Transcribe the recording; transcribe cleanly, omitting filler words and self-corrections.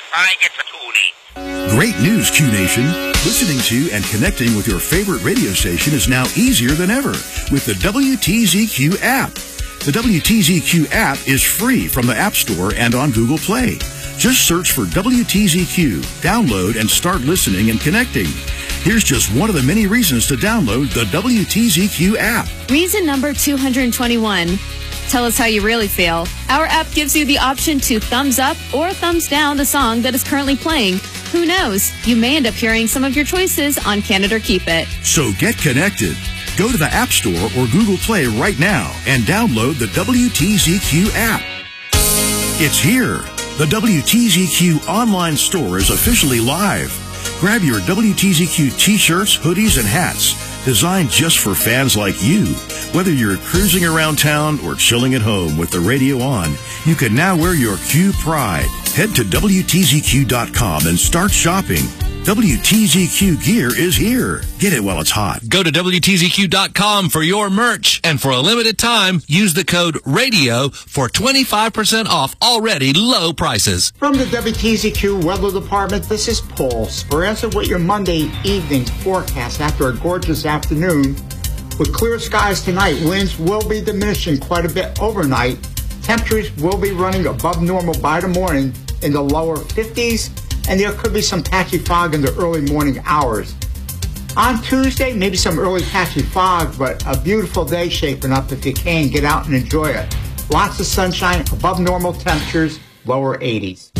I get the tuning. Great news, Q Nation. Listening to and connecting with your favorite radio station is now easier than ever with the WTZQ app. The WTZQ app is free from the App Store and on Google Play. Just search for WTZQ, download, and start listening and connecting. Here's just one of the many reasons to download the WTZQ app. Reason number 221. Tell us how you really feel. Our app gives you the option to thumbs up or thumbs down the song that is currently playing. Who knows? You may end up hearing some of your choices on Can It or Keep It. So get connected. Go to the App Store or Google Play right now and download the WTZQ app. It's here. The WTZQ online store is officially live. Grab your WTZQ t-shirts, hoodies, and hats designed just for fans like you. Whether you're cruising around town or chilling at home with the radio on, you can now wear your Q pride. Head to WTZQ.com and start shopping. WTZQ gear is here. Get it while it's hot. Go to WTZQ.com for your merch, and for a limited time, use the code RADIO for 25% off already low prices. From the WTZQ Weather Department, this is Paul Speranza with your Monday evening's forecast after a gorgeous afternoon. With clear skies tonight, winds will be diminishing quite a bit overnight. Temperatures will be running above normal by the morning in the lower 50s, and there could be some patchy fog in the early morning hours. On Tuesday, maybe some early patchy fog, but a beautiful day shaping up if you can. Get out and enjoy it. Lots of sunshine, above normal temperatures, lower 80s.